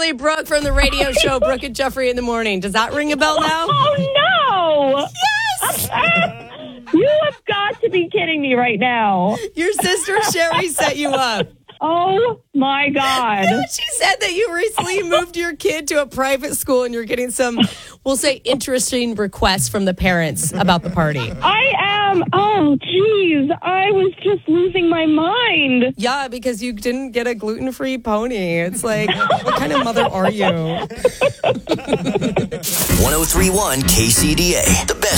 actually Brooke from the radio show Brooke and Jeffrey in the Morning. Does that ring a bell now? Oh, no. Yes! You have got to be kidding me right now. Your sister Sherry set you up. Oh, my God. She said that you recently moved your kid to a private school and you're getting some, we'll say, interesting requests from the parents about the party. I am. Oh, geez. I was just losing my mind. Yeah, because you didn't get a gluten-free pony. It's like, what kind of mother are you? 1031 KCDA, the best.